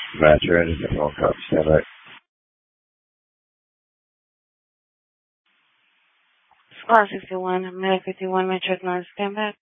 Match ready. All copy. Stand by. Squad 61, Med 51, Metro 9, stand back.